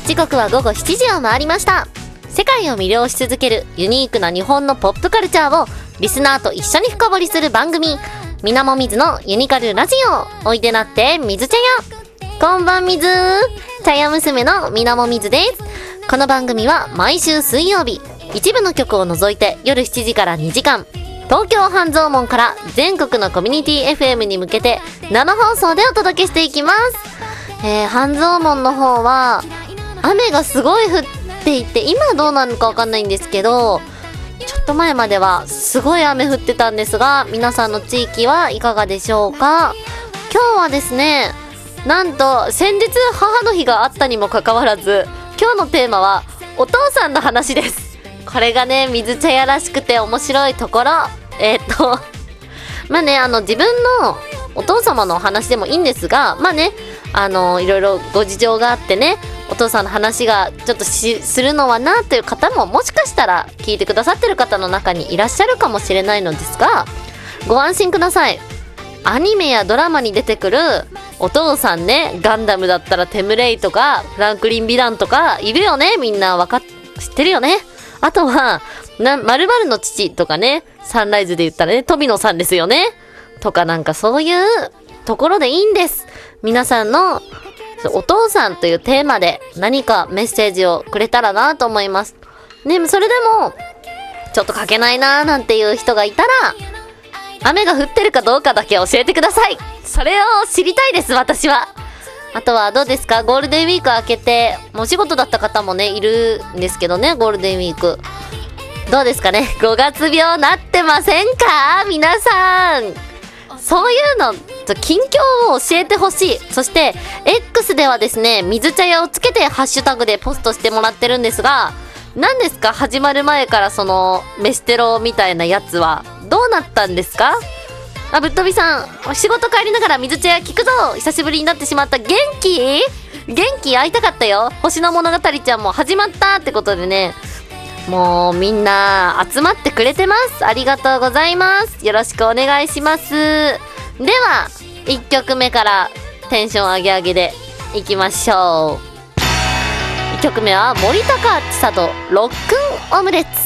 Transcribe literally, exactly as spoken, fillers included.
時刻は午後しちじを回りました。世界を魅了し続けるユニークな日本のポップカルチャーをリスナーと一緒に深掘りする番組、みなもみずのユニカルラジオ。おいでなってみず茶屋。こんばんみず。茶屋娘のみなもみずです。この番組は毎週水曜日、一部の曲を除いて夜しちじからにじかん、東京半蔵門から全国のコミュニティ エフエム に向けて生放送でお届けしていきます。えー、半蔵門の方は雨がすごい降っていて、今どうなのかわかんないんですけど、ちょっと前まではすごい雨降ってたんですが、皆さんの地域はいかがでしょうか。今日はですね、なんと先日母の日があったにもかかわらず、今日のテーマはお父さんの話です。これがね、水茶屋らしくて面白いところ。えー、っとまあね、あの自分のお父様の話でもいいんですが、まあね、あのいろいろご事情があってね、お父さんの話がちょっとしするのはなという方ももしかしたら聞いてくださってる方の中にいらっしゃるかもしれないのですが、ご安心ください。アニメやドラマに出てくるお父さんね、ガンダムだったらテムレイとかフランクリン・ヴィランとかいるよね。みんなわかっ知ってるよね。あとはな〇〇の父とかね、サンライズで言ったらね、富野さんですよねとか、なんかそういうところでいいんです。皆さんのお父さんというテーマで何かメッセージをくれたらなと思います。ね、それでもちょっと書けないなーなんていう人がいたら、雨が降ってるかどうかだけ教えてください。それを知りたいです、私は。あとはどうですか、ゴールデンウィーク明けてお仕事だった方もねいるんですけどね、ゴールデンウィークどうですかね。ごがつ病なってませんか皆さん。そういうの近況を教えてほしい。そして X ではですね、水茶屋をつけてハッシュタグでポストしてもらってるんですが、何ですか、始まる前からその飯テロみたいなやつはどうなったんですか。あ、ぶっ飛びさん、仕事帰りながら水茶屋聞くぞ。久しぶりになってしまった。元気元気会いたかったよ。星の物語ちゃんも始まったってことでね、もうみんな集まってくれてます。ありがとうございます。よろしくお願いします。ではいっきょくめからテンション上げ上げでいきましょう。いっきょくめは森高千里ロックンオムレツ。